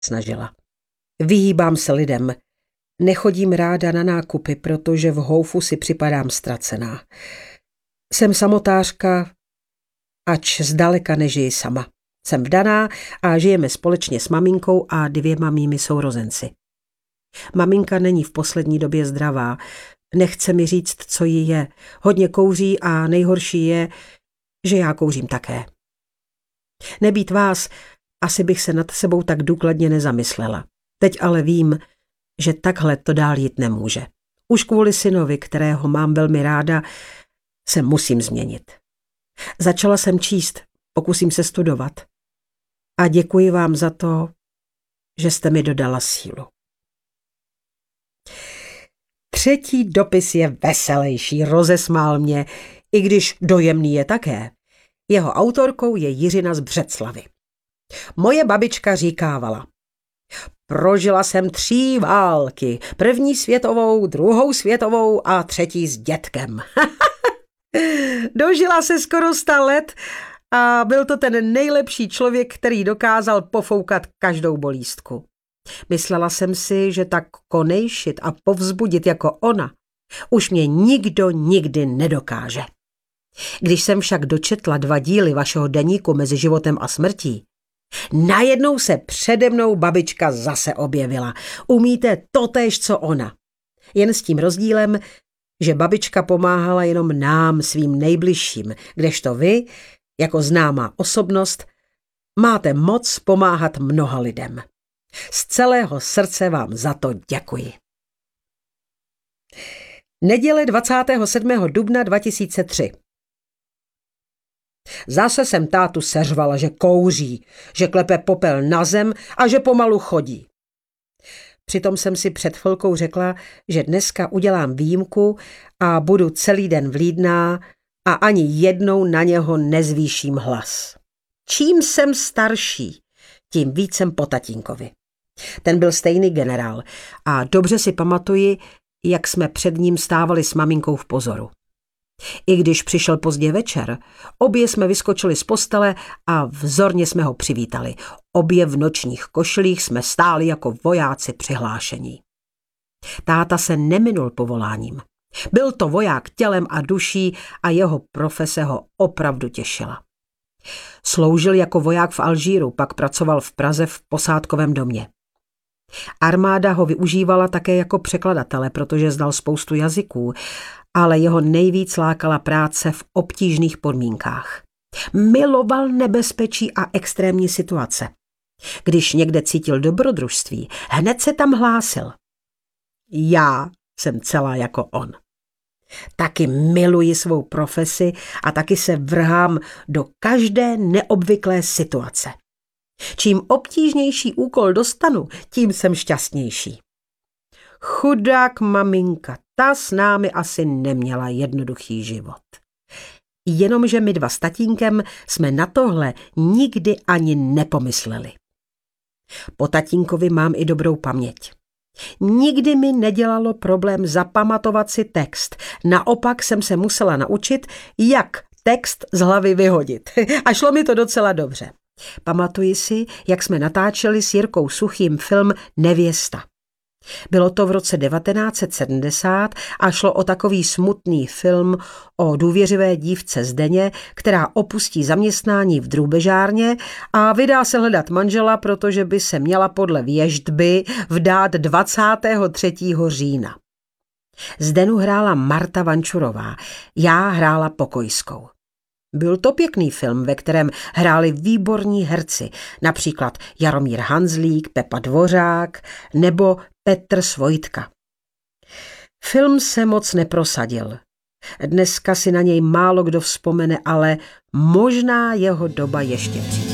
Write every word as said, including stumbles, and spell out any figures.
snažila. Vyhýbám se lidem. Nechodím ráda na nákupy, protože v houfu si připadám ztracená. Jsem samotářka, ač zdaleka nežiji sama. Jsem vdaná a žijeme společně s maminkou a dvěma mými sourozenci. Maminka není v poslední době zdravá. Nechce mi říct, co jí je. Hodně kouří a nejhorší je, že já kouřím také. Nebýt vás, asi bych se nad sebou tak důkladně nezamyslela. Teď ale vím, že takhle to dál jít nemůže. Už kvůli synovi, kterého mám velmi ráda, se musím změnit. Začala jsem číst, pokusím se studovat. A děkuji vám za to, že jste mi dodala sílu. Třetí dopis je veselější, rozesmál mě, i když dojemný je také. Jeho autorkou je Jiřina z Břeclavy. Moje babička říkávala: prožila jsem tří války, první světovou, druhou světovou a třetí s dětkem. Dožila se skoro sta let a byl to ten nejlepší člověk, který dokázal pofoukat každou bolístku. Myslela jsem si, že tak konejšit a povzbudit jako ona už mě nikdo nikdy nedokáže. Když jsem však dočetla dva díly vašeho deníku Mezi životem a smrtí, najednou se přede mnou babička zase objevila. Umíte totéž, co ona. Jen s tím rozdílem, že babička pomáhala jenom nám, svým nejbližším, kdežto vy, jako známá osobnost, máte moc pomáhat mnoha lidem. Z celého srdce vám za to děkuji. Neděle dvacátého sedmého dubna dva tisíce tři. Zase jsem tátu seřvala, že kouří, že klepe popel na zem a že pomalu chodí. Přitom jsem si před chvilkou řekla, že dneska udělám výjimku a budu celý den vlídná a ani jednou na něho nezvýším hlas. Čím jsem starší, tím víc jsem po tatínkovi. Ten byl stejný generál a dobře si pamatuji, jak jsme před ním stávali s maminkou v pozoru. I když přišel pozdě večer, obě jsme vyskočili z postele a vzorně jsme ho přivítali. Obě v nočních košilích jsme stáli jako vojáci přihlášení. Táta se neminul povoláním. Byl to voják tělem a duší a jeho profese ho opravdu těšila. Sloužil jako voják v Alžíru, pak pracoval v Praze v posádkovém domě. Armáda ho využívala také jako překladatele, protože znal spoustu jazyků, ale jeho nejvíc lákala práce v obtížných podmínkách. Miloval nebezpečí a extrémní situace. Když někde cítil dobrodružství, hned se tam hlásil. Já jsem celá jako on. Taky miluji svou profesi a taky se vrhám do každé neobvyklé situace. Čím obtížnější úkol dostanu, tím jsem šťastnější. Chudák maminka, ta s námi asi neměla jednoduchý život. Jenomže my dva s tatínkem jsme na tohle nikdy ani nepomysleli. Po tatínkovi mám i dobrou paměť. Nikdy mi nedělalo problém zapamatovat si text. Naopak jsem se musela naučit, jak text z hlavy vyhodit. A šlo mi to docela dobře. Pamatuji si, jak jsme natáčeli s Jirkou Suchým film Nevěsta. Bylo to v roce devatenáct set sedmdesát a šlo o takový smutný film o důvěřivé dívce Zdeně, která opustí zaměstnání v drůbežárně a vydá se hledat manžela, protože by se měla podle věštby vdát dvacátého třetího října. Zdenu hrála Marta Vančurová, já hrála pokojskou. Byl to pěkný film, ve kterém hráli výborní herci, například Jaromír Hanzlík, Pepa Dvořák nebo Petr Svojtka. Film se moc neprosadil. Dneska si na něj málo kdo vzpomene, ale možná jeho doba ještě přijde.